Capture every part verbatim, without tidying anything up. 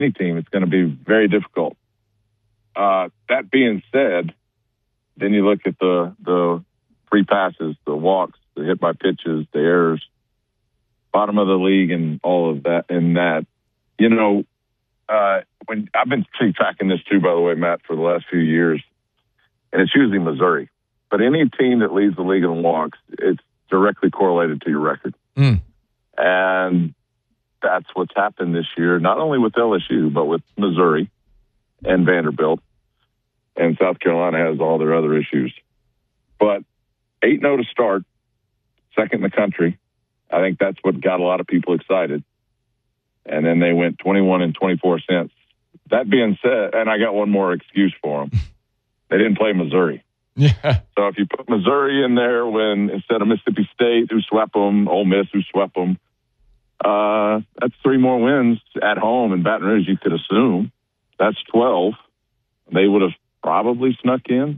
any team, it's going to be very difficult. Uh, that being said, then you look at the the free passes, the walks, the hit by pitches, the errors, bottom of the league, and all of that. And that, you know, uh, when I've been tracking this too, by the way, Matt, for the last few years, and it's usually Missouri. But any team that leads the league in walks, it's directly correlated to your record. Mm. And that's what's happened this year, not only with L S U, but with Missouri and Vanderbilt. And South Carolina has all their other issues. But eight oh to start, second in the country. I think that's what got a lot of people excited. And then they went twenty-one and twenty-four cents. That being said, and I got one more excuse for them. They didn't play Missouri. Yeah. So if you put Missouri in there when instead of Mississippi State, who swept them, Ole Miss, who swept them, uh, that's three more wins at home in Baton Rouge, you could assume. That's twelve. They would have probably snuck in.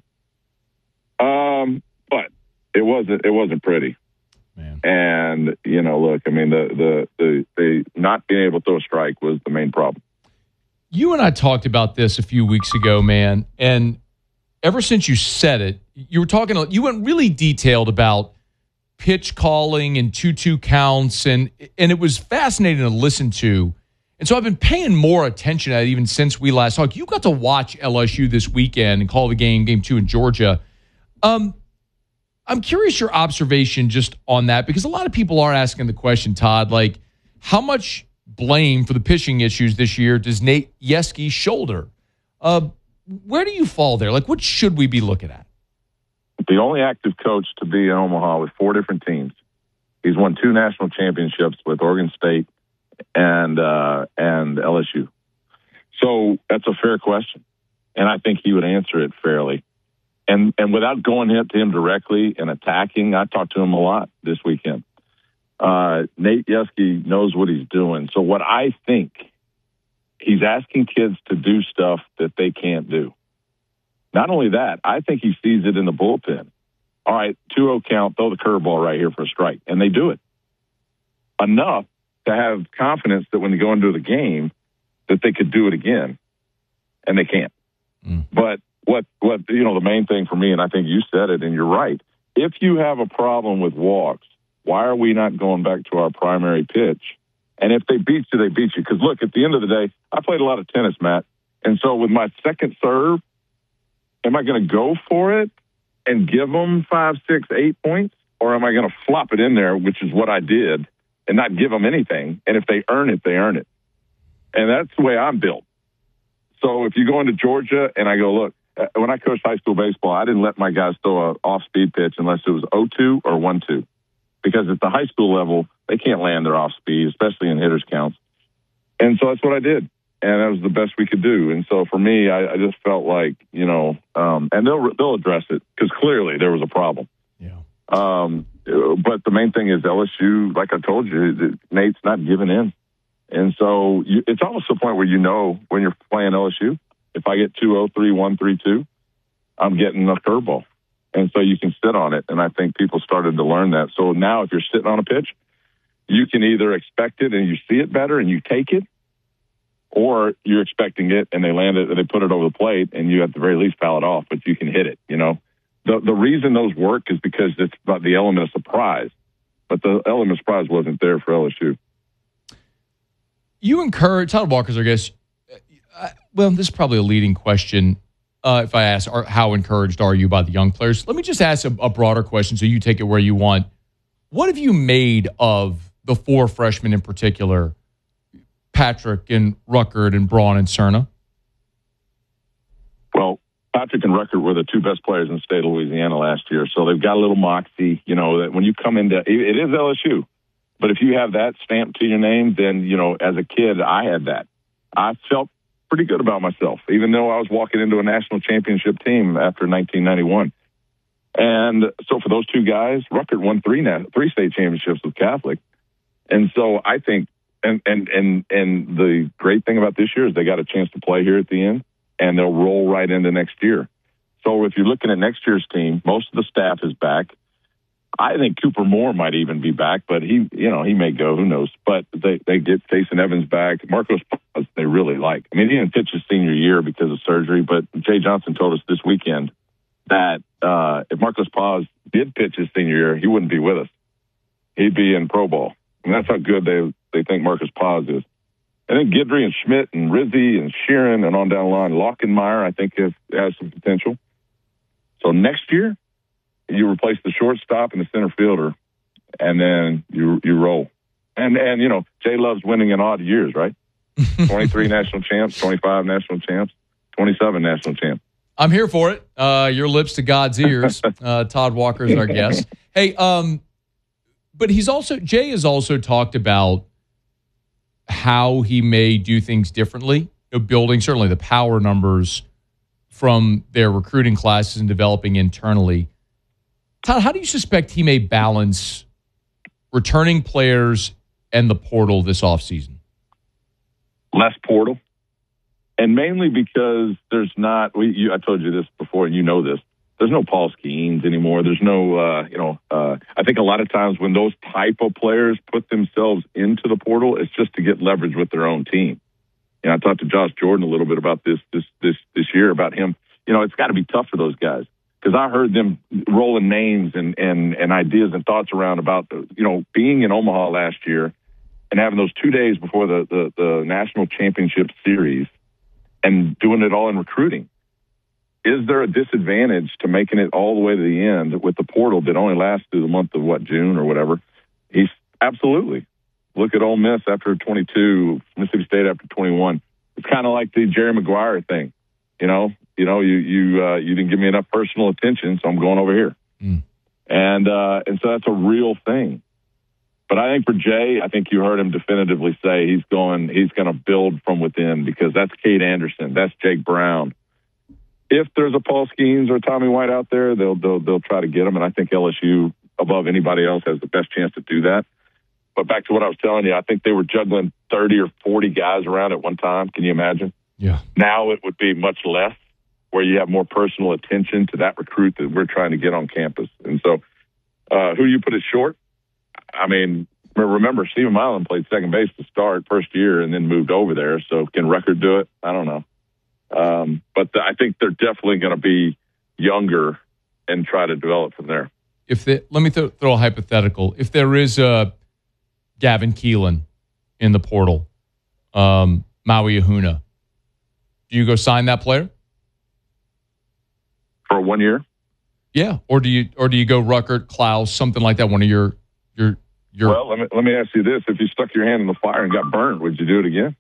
Um, but it wasn't, it wasn't pretty. Man. And, you know, look, I mean, the, the, the, the not being able to throw a strike was the main problem. You and I talked about this a few weeks ago, man, and ever since you said it, you were talking, you went really detailed about pitch calling and two-two counts, and and it was fascinating to listen to. And so I've been paying more attention to it even since we last talked. You got to watch L S U this weekend and call the game, game two in Georgia. Um, I'm curious your observation just on that, because a lot of people are asking the question, Todd, like, how much blame for the pitching issues this year does Nate Yeskie shoulder? Uh, where do you fall there? Like, what should we be looking at? The only active coach to be in Omaha with four different teams. He's won two national championships with Oregon State and uh, and L S U. So that's a fair question, and I think he would answer it fairly. And and without going to him directly and attacking, I talked to him a lot this weekend. Uh, Nate Yeskie knows what he's doing. So what I think, he's asking kids to do stuff that they can't do. Not only that, I think he sees it in the bullpen. All right, two oh count, throw the curveball right here for a strike. And they do it. Enough to have confidence that when they go into the game, that they could do it again. And they can't. Mm. But what, what you know, the main thing for me, and I think you said it, and you're right, if you have a problem with walks, why are we not going back to our primary pitch? And if they beat you, they beat you. Because, look, at the end of the day, I played a lot of tennis, Matt. And so with my second serve, am I going to go for it and give them five, six, eight points? Or am I going to flop it in there, which is what I did, and not give them anything? And if they earn it, they earn it. And that's the way I'm built. So if you go into Georgia and I go, look, when I coached high school baseball, I didn't let my guys throw an off-speed pitch unless it was oh two or one two. Because at the high school level, they can't land their off-speed, especially in hitters' counts. And so that's what I did. And that was the best we could do. And so for me, I, I just felt like, you know, um, and they'll they'll address it because clearly there was a problem. Yeah. Um, but the main thing is L S U, like I told you, Nate's not giving in. And so you, it's almost to the point where you know when you're playing L S U, if I get two oh, three one, three two, I'm getting a curveball. And so you can sit on it. And I think people started to learn that. So now if you're sitting on a pitch, you can either expect it and you see it better and you take it, or you're expecting it and they land it and they put it over the plate and you at the very least foul it off, but you can hit it, you know. The the reason those work is because it's about the element of surprise. But the element of surprise wasn't there for L S U. You encourage, Todd Walker's, I guess, uh, well, this is probably a leading question. Uh, if I ask, are, how encouraged are you by the young players? Let me just ask a, a broader question so you take it where you want. What have you made of the four freshmen in particular, Patrick and Ruckert and Braun and Cerna? Well, Patrick and Ruckert were the two best players in the state of Louisiana last year, so they've got a little moxie. You know, that when you come into – it is L S U. But if you have that stamped to your name, then, you know, as a kid, I had that. I felt pretty good about myself, even though I was walking into a national championship team after nineteen ninety-one. And so for those two guys, Ruckert won three three state championships with Catholic. And so I think, and, and, and, and the great thing about this year is they got a chance to play here at the end, and they'll roll right into next year. So if you're looking at next year's team, most of the staff is back. I think Cooper Moore might even be back, but he, you know, he may go. Who knows? But they they get Taysom Evans back. Marcos Paz, they really like. I mean, he didn't pitch his senior year because of surgery, but Jay Johnson told us this weekend that uh, if Marcos Paz did pitch his senior year, he wouldn't be with us. He'd be in Pro Bowl. And that's how good they they think Marcus Paz is. And then Guidry and Schmidt and Rizzi and Sheeran and on down the line. Lockenmeyer, I think, has, has some potential. So next year, you replace the shortstop and the center fielder, and then you you roll. And, and you know, Jay loves winning in odd years, right? twenty-three national champs, twenty-five national champs, twenty-seven national champs. I'm here for it. Uh, your lips to God's ears. Uh, Todd Walker is our guest. Hey, um, but he's also, Jay has also talked about how he may do things differently, you know, building certainly the power numbers from their recruiting classes and developing internally. Todd, how do you suspect he may balance returning players and the portal this offseason? Less portal. And mainly because there's not, we, you, I told you this before, and you know this, there's no Paul Skeens anymore. There's no, uh, you know, uh, I think a lot of times when those type of players put themselves into the portal, it's just to get leverage with their own team. You know, I talked to Josh Jordan a little bit about this this this this year about him. You know, it's got to be tough for those guys because I heard them rolling names and, and, and ideas and thoughts around about, you know, being in Omaha last year and having those two days before the, the, the national championship series and doing it all in recruiting. Is there a disadvantage to making it all the way to the end with the portal that only lasts through the month of, what, June or whatever? He's absolutely. Look at Ole Miss after twenty-two, Mississippi State after twenty-one. It's kind of like the Jerry Maguire thing. You know, you know, you you uh, you didn't give me enough personal attention, so I'm going over here. Mm. And uh, and so that's a real thing. But I think for Jay, I think you heard him definitively say he's going he's going to build from within because that's Cade Anderson, that's Jake Brown. If there's a Paul Skeens or Tommy White out there, they'll they'll they'll try to get them, and I think L S U above anybody else has the best chance to do that. But back to what I was telling you, I think they were juggling thirty or forty guys around at one time. Can you imagine? Yeah. Now it would be much less, where you have more personal attention to that recruit that we're trying to get on campus. And so, uh, who you put it short? I mean, remember Stephen Milan played second base to start first year and then moved over there. So can Record do it? I don't know. Um, but the, I think they're definitely going to be younger and try to develop from there. If they, let me th- throw a hypothetical. If there is a Gavin Keelan in the portal, um, Maui Ahuna, do you go sign that player for one year? Yeah, or do you or do you go Ruckert, Klaus, something like that? One of your your your. Well, let me let me ask you this: if you stuck your hand in the fire and got burned, would you do it again?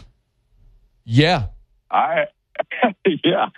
Yeah, I. yeah,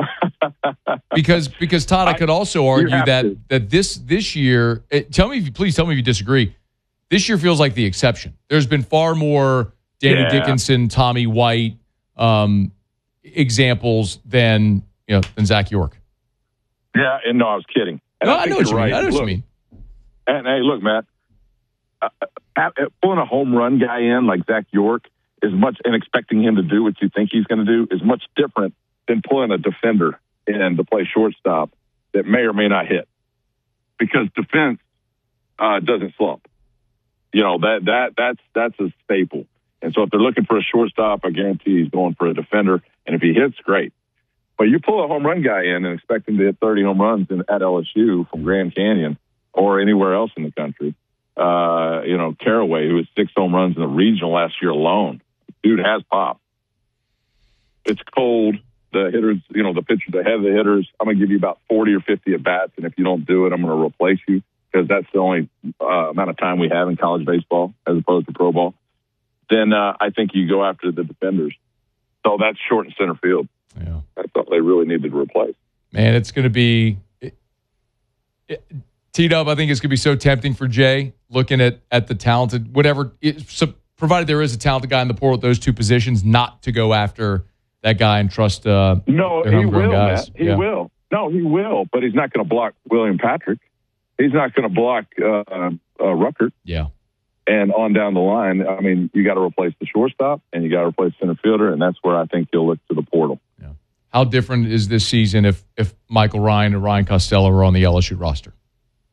because because Todd, I, I could also argue that to. that this this year. It, tell me if you please tell me if you disagree. This year feels like the exception. There's been far more Danny yeah. Dickinson, Tommy White um, examples than you know than Zach York. Yeah, and no, I was kidding. And no, I, I know what you right. mean. I know look, what you mean. And hey, look, Matt, uh, uh, pulling a home run guy in like Zach York is much, and expecting him to do what you think he's going to do is much different than pulling a defender in to play shortstop that may or may not hit, because defense uh, doesn't slump. You know, that that that's that's a staple. And so if they're looking for a shortstop, I guarantee he's going for a defender. And if he hits, great. But you pull a home run guy in and expect him to hit thirty home runs in, at L S U from Grand Canyon or anywhere else in the country. Uh, you know, Caraway, who had six home runs in the regional last year alone. Dude has pop. It's cold. The hitters, you know, the pitchers ahead of the hitters, I'm going to give you about forty or fifty at bats. And if you don't do it, I'm going to replace you, because that's the only uh, amount of time we have in college baseball as opposed to pro ball. Then uh, I think you go after the defenders. So that's short and center field. Yeah. That's all they really needed to replace. Man, it's going to be it, it, T-Dub, I think it's going to be so tempting for Jay, looking at at the talented, whatever, it, so provided there is a talented guy in the portal at those two positions, not to go after that guy and trust uh, No, their he will, guys. Matt. He yeah. will. No, he will, but he's not going to block William Patrick. He's not going to block uh, uh, Ruckert. Yeah. And on down the line, I mean, you got to replace the shortstop and you got to replace center fielder, and that's where I think he'll look to the portal. Yeah. How different is this season if if Michael Ryan and Ryan Costello are on the L S U roster?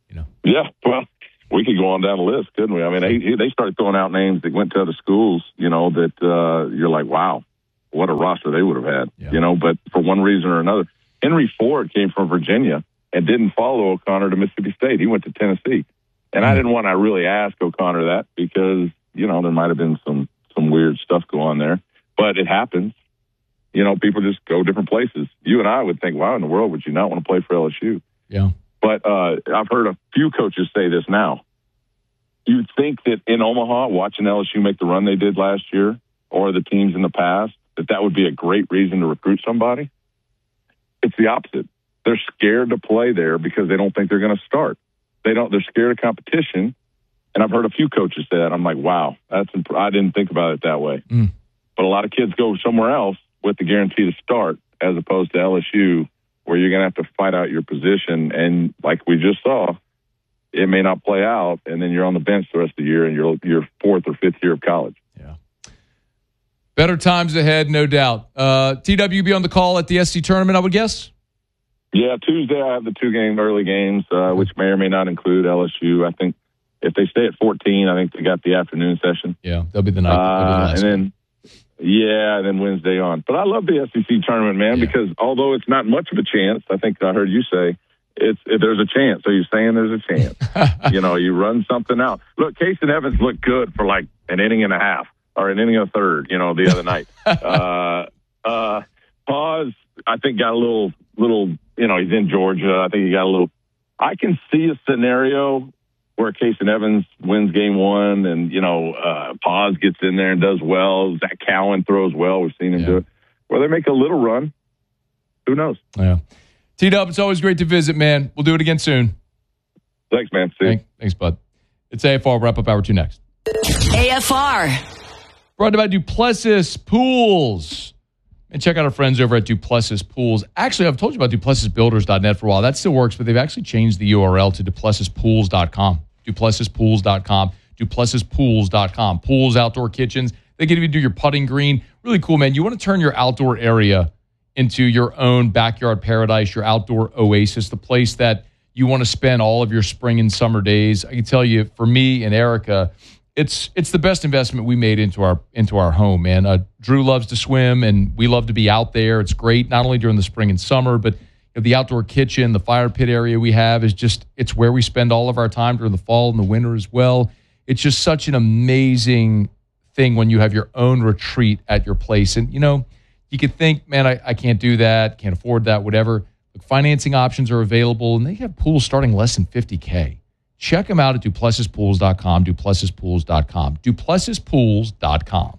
You know. Yeah, well, we could go on down the list, couldn't we? I mean, they, they started throwing out names that went to other schools, you know, that uh, you're like, wow, what a roster they would have had, yeah. you know, but for one reason or another. Henry Ford came from Virginia and didn't follow O'Connor to Mississippi State. He went to Tennessee. And mm-hmm. I didn't want to really ask O'Connor that because, you know, there might have been some, some weird stuff going on there. But it happens. You know, people just go different places. You and I would think, wow, in the world would you not want to play for L S U? Yeah. But uh, I've heard a few coaches say this now. You'd think that in Omaha, watching L S U make the run they did last year or the teams in the past, that that would be a great reason to recruit somebody. It's the opposite. They're scared to play there because they don't think they're going to start. They don't. They're scared of competition. And I've heard a few coaches say that. I'm like, wow, that's. Imp- I didn't think about it that way. Mm. But a lot of kids go somewhere else with the guarantee to start, as opposed to L S U, where you're going to have to fight out your position. And like we just saw, it may not play out, and then you're on the bench the rest of the year, and you're your fourth or fifth year of college. Yeah. Better times ahead, no doubt. Uh, T W be on the call at the S C tournament, I would guess? Yeah, Tuesday I have the two game early games, uh, which may or may not include L S U. I think if they stay at fourteen, I think they got the afternoon session. Yeah, that'll be the night. Uh, and then, yeah, and then Wednesday on. But I love the S E C tournament, man, yeah. because although it's not much of a chance, I think I heard you say, it's if there's a chance. Are you saying there's a chance? You know, you run something out. Look, Casey Evans looked good for like an inning and a half or an inning and a third, you know, the other night. uh, uh, Pause, I think, got a little, little, you know, he's in Georgia. I think he got a little. I can see a scenario where Casey Evans wins game one and, you know, uh, Paz gets in there and does well. Zach Cowan throws well. We've seen him yeah. do it. Where they make a little run. Who knows? Yeah. T-Dub, it's always great to visit, man. We'll do it again soon. Thanks, man. See Thanks, thanks, bud. It's A F R. Wrap up hour two next. A F R. Brought to you by Duplessis Pools. And check out our friends over at Duplessis Pools. Actually, I've told you about Duplessis Builders dot net for a while. That still works, but they've actually changed the U R L to Duplessis Pools dot com. Duplessis Pools dot com. Duplessis Pools dot com. Pools, outdoor kitchens. They can even do your putting green. Really cool, man. You want to turn your outdoor area into your own backyard paradise, your outdoor oasis, the place that you want to spend all of your spring and summer days. I can tell you, for me and Erica, it's it's the best investment we made into our into our home, man. Uh, Drew loves to swim, and we love to be out there. It's great, not only during the spring and summer, but you know, the outdoor kitchen, the fire pit area we have is just, it's where we spend all of our time during the fall and the winter as well. It's just such an amazing thing when you have your own retreat at your place. And, you know, you could think, man, I, I can't do that, can't afford that, whatever. Look, financing options are available, and they have pools starting less than fifty K. Check them out at Duplessis Pools dot com, Duplessis Pools dot com, Duplessis Pools dot com.